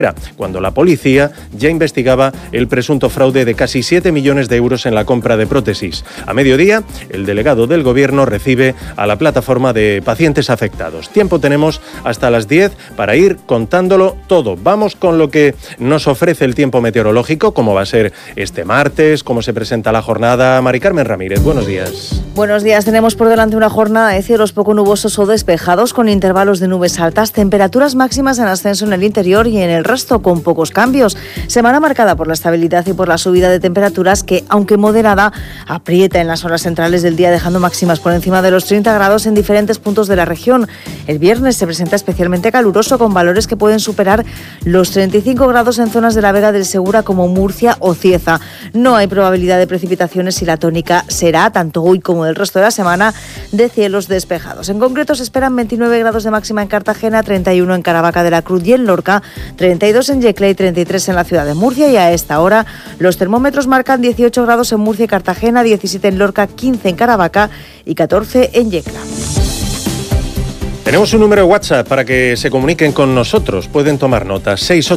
cuando la policía ya investigaba el presunto fraude de casi 7 millones de euros en la compra de prótesis. A mediodía, el delegado del Gobierno recibe a la plataforma de pacientes afectados. Tiempo tenemos hasta las 10 para ir contándolo todo. Vamos con lo que nos ofrece el tiempo meteorológico, cómo va a ser este martes, cómo se presenta la jornada. Mari Carmen Ramírez, buenos días. Buenos días, tenemos por delante una jornada de cielos poco nubosos o despejados con intervalos de nubes altas, temperaturas máximas en ascenso en el interior y en el resto con pocos cambios. Semana marcada por la estabilidad y por la subida de temperaturas que, aunque moderada, aprieta en las horas centrales del día, dejando máximas por encima de los 30 grados en diferentes puntos de la región. El viernes se presenta especialmente caluroso con valores que pueden superar los 35 grados en zonas de la Vega del Segura como Murcia o Cieza. No hay probabilidad de precipitaciones y la tónica será, tanto hoy como el resto de la semana, de cielos despejados. En concreto se esperan 29 grados de máxima en Cartagena, 31 en Caravaca de la Cruz y en Lorca, 32 en Yecla y 33 en la ciudad de Murcia, y a esta hora los termómetros marcan 18 grados en Murcia y Cartagena, 17 en Lorca, 15 en Caravaca y 14 en Yecla. Tenemos un número de WhatsApp para que se comuniquen con nosotros. Pueden tomar nota: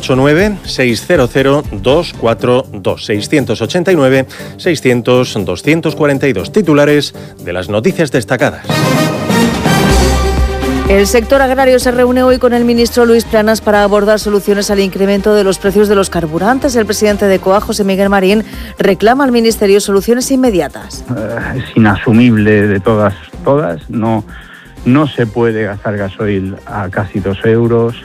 689-600-242, 689-600-242. Titulares de las noticias destacadas. El sector agrario se reúne hoy con el ministro Luis Planas para abordar soluciones al incremento de los precios de los carburantes. El presidente de COA, José Miguel Marín, reclama al ministerio soluciones inmediatas. Es inasumible de todas. No se puede gastar gasoil a casi 2 euros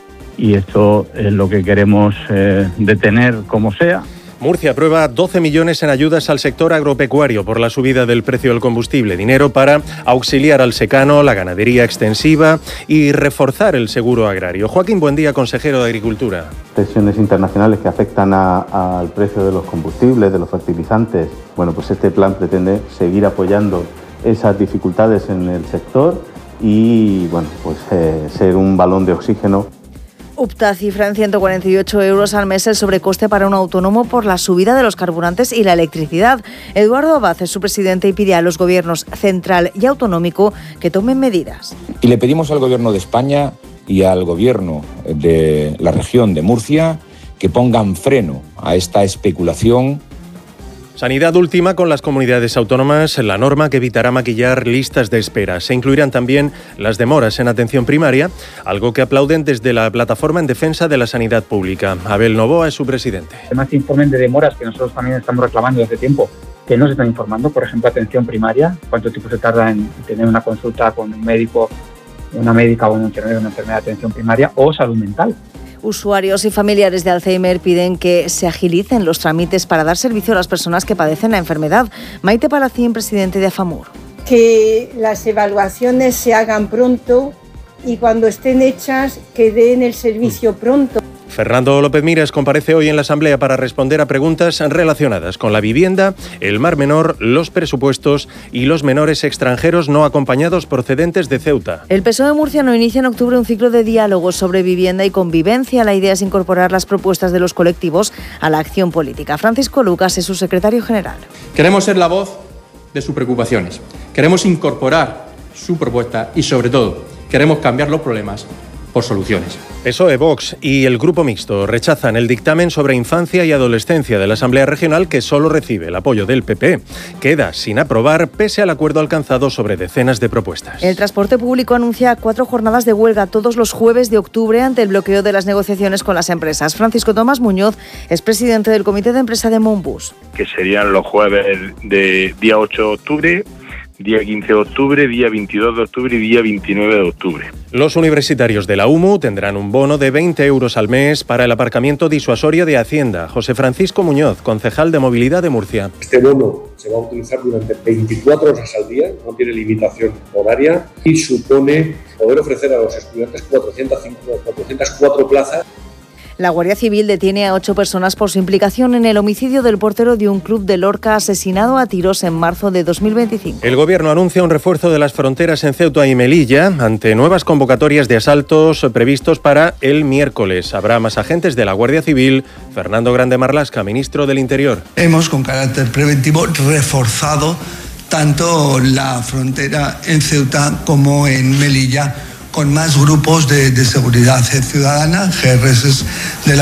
y esto es lo que queremos detener como sea. Murcia aprueba 12 millones en ayudas al sector agropecuario por la subida del precio del combustible. Dinero para auxiliar al secano, la ganadería extensiva y reforzar el seguro agrario. Joaquín Buendía, consejero de Agricultura. Presiones internacionales que afectan al precio de los combustibles, de los fertilizantes. Bueno, pues este plan pretende seguir apoyando esas dificultades en el sector y, bueno, pues ser un balón de oxígeno. UPTA cifra en 148 euros al mes el sobrecoste para un autónomo por la subida de los carburantes y la electricidad. Eduardo Abad es su presidente y pide a los gobiernos central y autonómico que tomen medidas. Y le pedimos al Gobierno de España y al Gobierno de la región de Murcia que pongan freno a esta especulación. Sanidad última con las comunidades autónomas la norma que evitará maquillar listas de espera. Se incluirán también las demoras en atención primaria, algo que aplauden desde la plataforma en defensa de la sanidad pública. Abel Novoa es su presidente. Además, informen de demoras que nosotros también estamos reclamando desde tiempo, que no se están informando. Por ejemplo, atención primaria, cuánto tiempo se tarda en tener una consulta con un médico, una médica o un enfermero, una enfermera de atención primaria, o salud mental. Usuarios y familiares de Alzheimer piden que se agilicen los trámites para dar servicio a las personas que padecen la enfermedad. Maite Palacín, presidente de AFAMUR. Que las evaluaciones se hagan pronto y cuando estén hechas que den el servicio pronto. Fernando López Miras comparece hoy en la Asamblea para responder a preguntas relacionadas con la vivienda, el Mar Menor, los presupuestos y los menores extranjeros no acompañados procedentes de Ceuta. El PSOE murciano inicia en octubre un ciclo de diálogos sobre vivienda y convivencia. La idea es incorporar las propuestas de los colectivos a la acción política. Francisco Lucas es su secretario general. Queremos ser la voz de sus preocupaciones. Queremos incorporar su propuesta y, sobre todo, queremos cambiar los problemas por soluciones. PSOE, Vox y el Grupo Mixto rechazan el dictamen sobre infancia y adolescencia de la Asamblea Regional, que solo recibe el apoyo del PP. Queda sin aprobar pese al acuerdo alcanzado sobre decenas de propuestas. El transporte público anuncia 4 jornadas de huelga todos los jueves de octubre ante el bloqueo de las negociaciones con las empresas. Francisco Tomás Muñoz es presidente del Comité de Empresa de Monbus. Que serían los jueves de día 8 de octubre, día 15 de octubre, día 22 de octubre y día 29 de octubre. Los universitarios de la UMU tendrán un bono de 20 euros al mes para el aparcamiento disuasorio de Hacienda. José Francisco Muñoz, concejal de Movilidad de Murcia. Este bono se va a utilizar durante 24 horas al día, no tiene limitación horaria y supone poder ofrecer a los estudiantes 404 plazas. La Guardia Civil detiene a 8 personas por su implicación en el homicidio del portero de un club de Lorca asesinado a tiros en marzo de 2025. El Gobierno anuncia un refuerzo de las fronteras en Ceuta y Melilla ante nuevas convocatorias de asaltos previstos para el miércoles. Habrá más agentes de la Guardia Civil. Fernando Grande Marlaska, ministro del Interior. Hemos, con carácter preventivo, reforzado tanto la frontera en Ceuta como en Melilla con más grupos de seguridad ciudadana, GRS de la